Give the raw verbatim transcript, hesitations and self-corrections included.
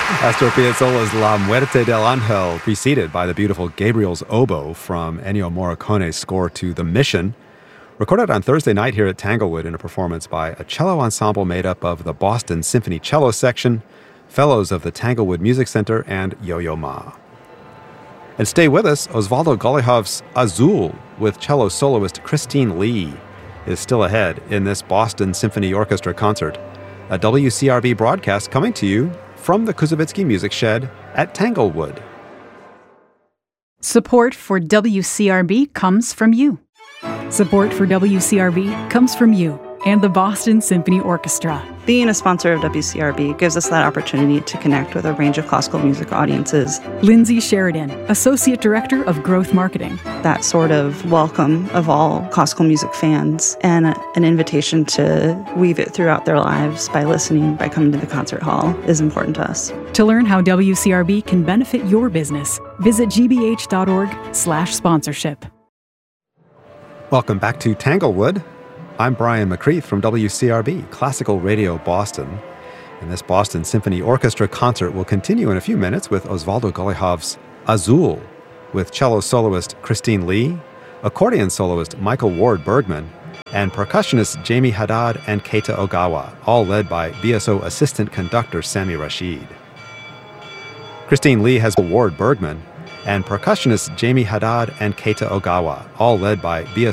Astor Piazzolla's La Muerte del Ángel, preceded by the beautiful Gabriel's Oboe from Ennio Morricone's score to The Mission, recorded on Thursday night here at Tanglewood in a performance by a cello ensemble made up of the Boston Symphony Cello Section, fellows of the Tanglewood Music Center, and Yo-Yo Ma. And stay with us, Osvaldo Golijov's Azul with cello soloist Christine Lee is still ahead in this Boston Symphony Orchestra concert, a W C R B broadcast coming to you from the Kuzovitsky Music Shed at Tanglewood. Support for W C R B comes from you. Support for W C R B comes from you and the Boston Symphony Orchestra. Being a sponsor of W C R B gives us that opportunity to connect with a range of classical music audiences. Lindsay Sheridan, Associate Director of Growth Marketing. That sort of welcome of all classical music fans and a, an invitation to weave it throughout their lives by listening, by coming to the concert hall is important to us. To learn how W C R B can benefit your business, visit gbh.org slash sponsorship. Welcome back to Tanglewood. I'm Brian McCreath from W C R B, Classical Radio Boston. And this Boston Symphony Orchestra concert will continue in a few minutes with Osvaldo Golijov's Azul, with cello soloist Christine Lee, accordion soloist Michael Ward Bergman, and percussionists Jamie Haddad and Keita Ogawa, all led by B S O assistant conductor Sami Rashid. Christine Lee has Ward Bergman, and percussionists Jamie Haddad and Keita Ogawa, all led by B S O